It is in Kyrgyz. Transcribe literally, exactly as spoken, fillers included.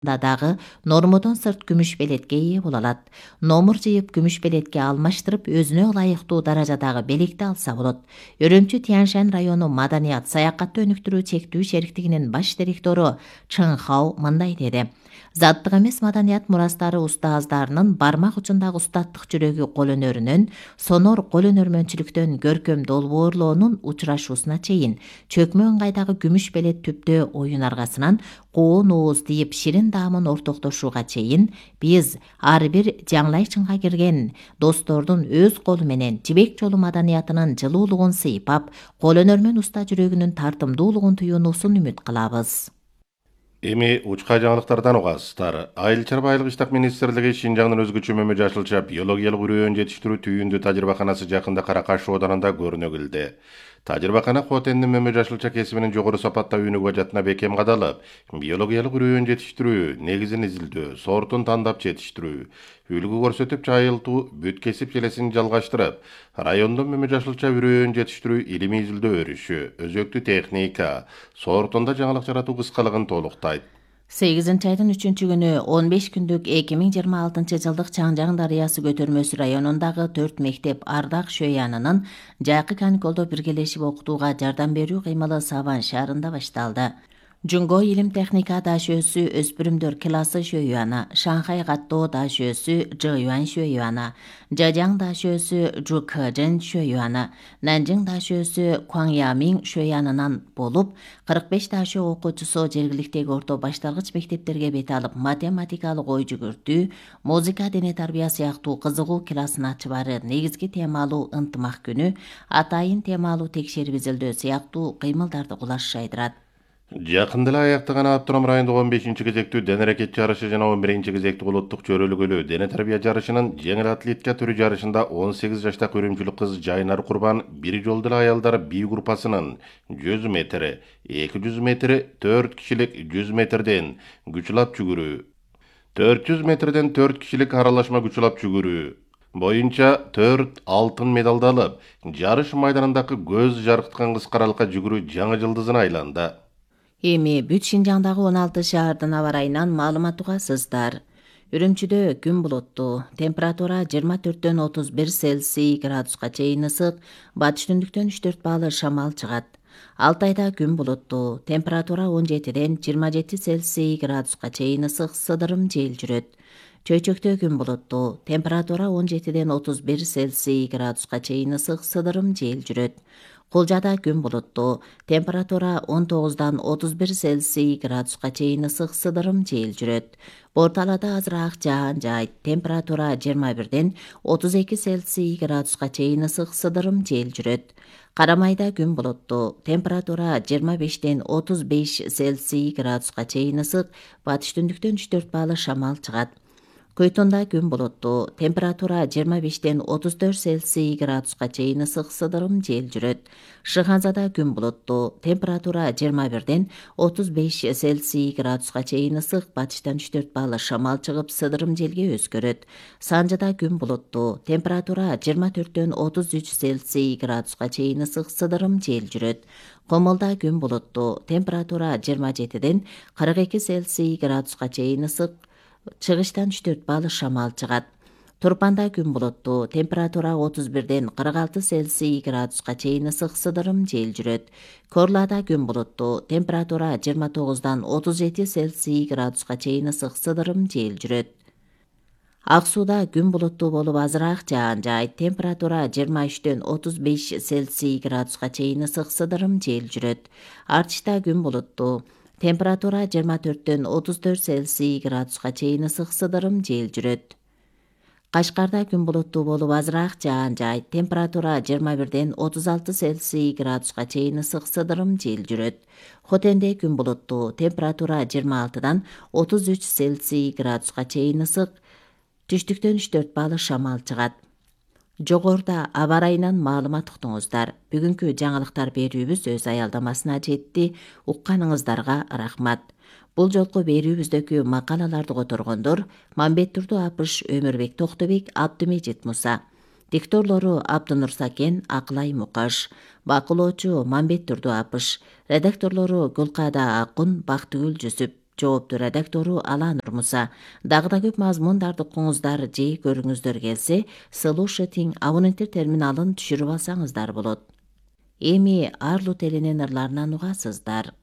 да дагы нормодон сырт күмүш белетке ээ боло алат. Номур жыйып күмүш белетке алмаштырып, өзүнө ылайыктуу даражадагы белекти алса болот. Өрөмчү Тяньшань району маданият саякатты өнүктүрүү чектүү шериктигинин баш директору Чын Хау мындай деди. Заттык эмес маданият мурастары устаздарынын бармак учундагы устаттык жүрөгү кол өнөрүнөн, сонор кол өнөрмөнчүлүктөн көркөм долбоорлоонун учурашуусуна чейин, чөкмө ыңгайдагы күмүш белет түптөө оюн аргасынан коон ооз тийип ширин даамын ортоктошууга чейин биз ар бир жаңылай чыңга кирген достордун өз колу менен жибек жолу маданиятынын жылуулугун сыйпап, кол өнөрмөн уста жүрөгүнүн тартымдуулугун туюунусун үмүт кылабыз. Эми учка жаңылыктардан угасыздар. Айыл чарбайлык иштак министрлиги Шинжаңдын өзгөчө мөмө жашылча биологиялык үрөөн жетиштирүү түйүндү тажрыйбаканасы жакында Каракаш оданында көрүнө келди. Тажрыйбакана Хотендин мөмө жашылча кесибинин жогору сапатта өнүгүү ажатына бекем кадалып, биологиялык үрөөн жетиштирүү, негизин изилдөө, сортун тандап жетиштирүү, үлгү көрсөтүп жайылтуу, бүт кесип желесин жалгаштырып, райондо мөмө жашылча үрөөн жетиштирүү илимий изилдөө өрүшү, өзөктүү техника, сортунда жаңылык жаратуу кыскалыгын толуктайт. сегизинчи айдын үчүнчү күнү он беш күндүк эки миң жыйырма алтынчы жылдык Чаңжаң дарыясы көтөрмөсү районундагы төрт мектеп Ардак Шөйянынын жайкы каникулдо биргелешип окутууга жардам берүү кыймылы Сабан шаарында башталды. Жунго илим техника дашөөсү өспүрүмдөр классы Шөйюана, Шанхай каттоо дашөөсү Жыюан Шөйюана, Жажаң дашөөсү Жукэжэн Шөйюана, Нанжың дашөөсү Куаңямиң Шөйянынан болуп, кырк беш дашөө окуучусу жергиликтеги орто башталгыч мектептерге бет алып, математикалык ой жүгүртүү, музыка, дене тарбия сыяктуу кызыгуу классын ачыбары, негизги темалуу ынтымак күнү, атайын темалуу текшерип изилдөө сыяктуу кыймылдарды кулаш жайдырат. Жакында эле аяктаган Аптырам райондогу он бешинчи кезектүү дене аракет жарышы жана он биринчи кезектүү улуттук чөйрөлүгүлүү дене тарбия жарышынын жеңил атлетика түрү жарышында он сегиз жаштагы үрүмчүлүк кыз Жайнар Курбан бир жолдуу эле аялдар би группасынын жүз метр, эки жүз метр, төрт кишилик жүз метрден күчлап жүгүрүү, төрт жүз метрден төрт кишилик аралашма күчлап жүгүрүү боюнча төрт алтын медалды алып, жарыш майданындагы көз жаркыткан кыскаралыкка жүгүрүү жаңы жылдызына айланды. Эми бүт Шинжаңдагы он алты шаардын аба ырайынан маалымат угасыздар. Үрүмчүдө күн булуттуу, температура жыйырма төрттөн отуз бир Цельсий градуска чейин ысык, батыш түндүктөн үч төрт баалы шамал чыгат. Алтайда күн булуттуу, температура он жетиден жыйырма жети Цельсий градуска чейин ысык, сыдырым жел жүрөт. Чөйчөктө күн булуттуу, температура он жетиден отуз бир Цельсий градуска чейин ысык, сыдырым жел жүрөт. Кулжада күн булуттуу, температура он тогуздан отуз бир Цельсий градуска чейин ысык, сыдырым жел жүрөт. Борталада азыраак жаан жайт, температура жыйырма бирден отуз эки Цельсий градуска чейин ысык, сыдырым жел жүрөт. Карамайда күн булуттуу, температура жыйырма бештен отуз беш Цельсий градуска чейин ысык, батыш түндүктөн үч төрт баалы шамал чыгат. Көйтонда күн булуттуу, температура жыйырма бештен отуз төрт Цельсий градуска чейин ысык, сыдырым жел жүрөт. Шыханзада күн булуттуу, температура жыйырма бирден отуз беш Цельсий градуска чейин ысык, батыштан үч төрт баалы шамал чыгып, сыдырым желге өзгөрөт. Санжада күн булуттуу, температура жыйырма төрттөн отуз үч Цельсий градуска чейин ысык, сыдырым жел жүрөт. Комолда күн булуттуу, температура жыйырма жетиден кырк эки Цельсий градуска чейин ысык, чыгыштан үч төрт баалы шамал чыгат. Турпанда күн булуттуу, температура отуз бирден кырк алты Цельсий градуска чейин ысык, сыдырым жел жүрөт. Корлада күн булуттуу, температура жыйырма тогуздан отуз жети Цельсий градуска чейин ысык, сыдырым жел жүрөт. Ак сууда күн булуттуу болуп азыраак жаан жайт, температура жыйырма үчтөн отуз беш Цельсий градуска чейин ысык, сыдырым жел жүрөт. Артышта күн булуттуу, температура жыйырма төрттөн отуз төрт Цельсий градуска чейин ысык, сыдырым жел жүрөт. Кашкарда күн булуттуу болуп азыраак жаан жайт, температура жыйырма бирден отуз алты Цельсий градуска чейин ысык, сыдырым жел жүрөт. Хотенде күн булуттуу, температура жыйырма алтыдан отуз үч Цельсий градуска чейин ысык, түштүктөн үч төрт баалы шамал чыгат. Жогоруда аба ырайынан маалымат уктуңуздар. Бүгүнкү жаңылыктар берүүбүз өз аялдамасына жетти. Укканыңыздарга рахмат. Бул жолку берүүбүздөгү макалаларды которгондор Мамбеттурду Апыш, Өмүрбек Токтобек, Абдымежит Муса. Дикторлору Абдынур Сакен, Акылай Мукаш. Бакылоочу Мамбеттурду Апыш. Редакторлору Гүлкада Акун, Бактыгүл Жүсүп. жоопту редактору Аланур Муса. Дагы да көп мазмундарды окуңуздар же көрүңүздөр келсе, слушатинг абоненттер терминалын түшүрүп алсаңыздар болот. Эми Арлу теленин ырларынан угасыздар.